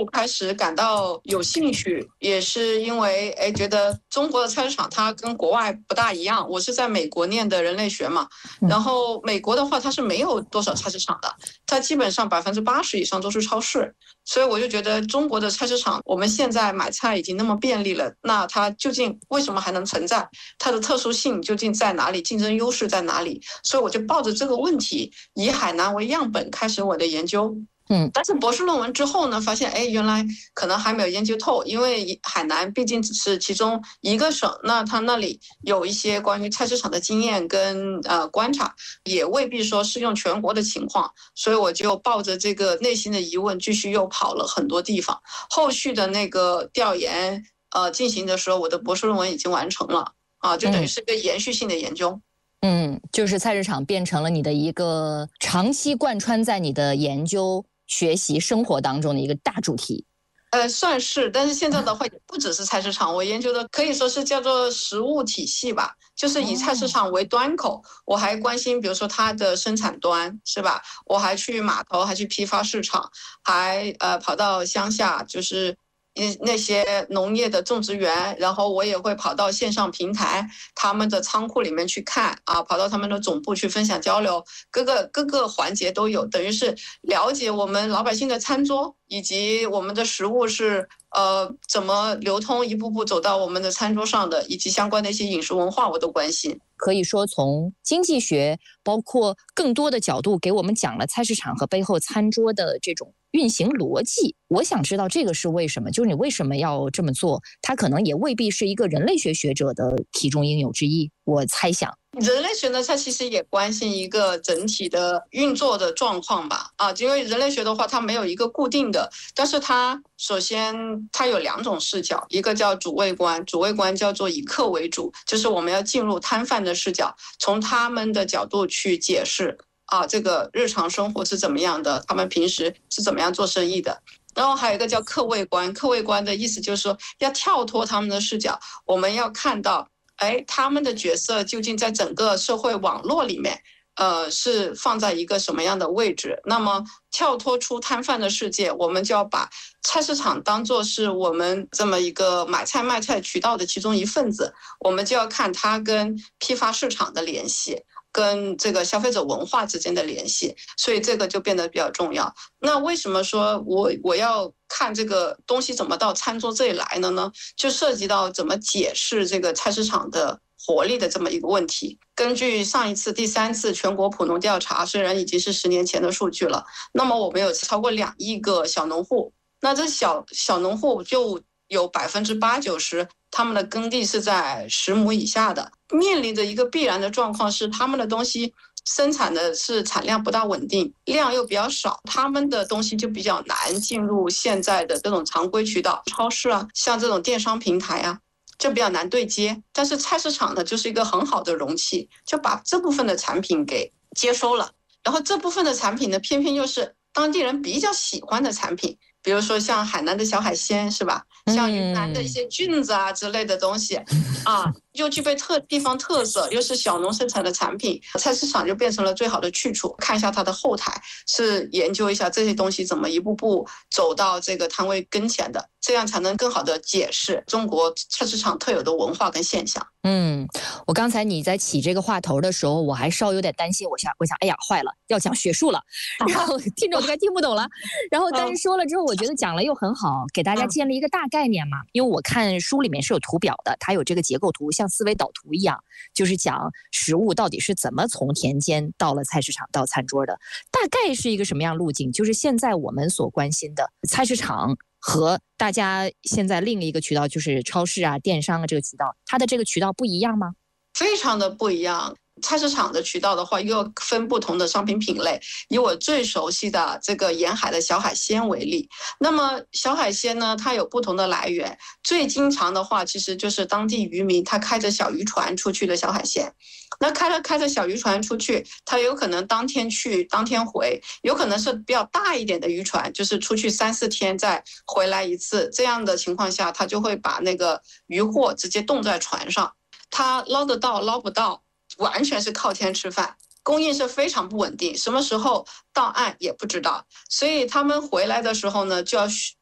物开始感到有兴趣，也是因为觉得中国的菜市场它跟国外不大一样。我是在美国念的人类学嘛，然后美国的话它是没有多少菜市场的，它基本上80%以上都是超市。所以我就觉得中国的菜市场，我们现在买菜已经那么便利了，那它究竟为什么还能存在？它的特殊性究竟在哪里？竞争优势在哪里？所以我就抱着这个问题，以海南为样本开始我的研究。但是博士论文之后呢，发现原来可能还没有研究透，因为海南毕竟只是其中一个省，那它那里有一些关于菜市场的经验跟观察，也未必说适用全国的情况，所以我就抱着这个内心的疑问，继续又跑了很多地方。后续的那个调研进行的时候，我的博士论文已经完成了就等于是个延续性的研究。 就是菜市场变成了你的一个长期贯穿在你的研究、学习、生活当中的一个大主题。 算是，但是现在的话也不只是菜市场，我研究的可以说是叫做食物体系吧，就是以菜市场为端口，我还关心比如说它的生产端，是吧？我还去码头，还去批发市场，还跑到乡下，就是那些农业的种植园，然后我也会跑到线上平台他们的仓库里面去看跑到他们的总部去分享交流，各个环节都有，等于是了解我们老百姓的餐桌以及我们的食物是怎么流通，一步步走到我们的餐桌上的，以及相关的一些饮食文化我都关心。 可以说从经济学包括更多的角度给我们讲了菜市场和背后餐桌的这种运行逻辑。我想知道这个是为什么，就是你为什么要这么做，它可能也未必是一个人类学学者的题中应有之义，我猜想。 人类学呢，它其实也关心一个整体的运作的状况吧因为人类学的话它没有一个固定的，但是它首先它有2种视角，一个叫主谓观，主谓观叫做以客为主，就是我们要进入摊贩的视角，从他们的角度去解释这个日常生活是怎么样的，他们平时是怎么样做生意的。然后还有一个叫客谓观，客谓观的意思就是说要跳脱他们的视角，我们要看到他们的角色究竟在整个社会网络里面是放在一个什么样的位置。那么跳脱出摊贩的世界，我们就要把菜市场当作是我们这么一个买菜卖菜渠道的其中一份子，我们就要看它跟批发市场的联系，跟这个消费者文化之间的联系，所以这个就变得比较重要。那为什么说我要看这个东西怎么到餐桌这里来了呢？就涉及到怎么解释这个菜市场的活力的这么一个问题。根据上一次第3次全国普农调查，虽然已经是10年前的数据了，那么我们有超过2亿个小农户，那这小农户就有80%-90%他们的耕地是在10亩以下的，面临着一个必然的状况是他们的东西生产的是产量不大稳定，量又比较少，他们的东西就比较难进入现在的这种常规渠道，超市像这种电商平台就比较难对接。但是菜市场呢，就是一个很好的容器，就把这部分的产品给接收了，然后这部分的产品呢，偏偏又是当地人比较喜欢的产品，比如说像海南的小海鲜，是吧？像云南的一些菌子之类的东西又具备地方特色，又是小农生产的产品，菜市场就变成了最好的去处。看一下它的后台，是研究一下这些东西怎么一步步走到这个摊位跟前的，这样才能更好的解释中国菜市场特有的文化跟现象。 我刚才你在起这个话头的时候，我还稍有点担心，我想哎呀坏了，要讲学术了，然后听众就该听不懂了。然后但是说了之后，我觉得讲了又很好，给大家建立一个大概念嘛。因为我看书里面是有图表的，它有这个结构图，像思维导图一样，就是讲食物到底是怎么从田间到了菜市场到餐桌的，大概是一个什么样路径。就是现在我们所关心的菜市场和大家现在另一个渠道就是超市电商这个渠道，它的这个渠道不一样吗？ 非常的不一样。菜市场的渠道的话，又要分不同的商品品类。以我最熟悉的这个沿海的小海鲜为例，那么小海鲜呢，它有不同的来源。最经常的话，其实就是当地渔民他开着小渔船出去的小海鲜。那开着小渔船出去，他有可能当天去当天回，有可能是比较大一点的渔船，就是出去3-4天再回来一次。这样的情况下，他就会把那个渔货直接冻在船上，他捞得到捞不到完全是靠天吃饭，供应是非常不稳定，什么时候到岸也不知道。所以他们回来的时候呢，就要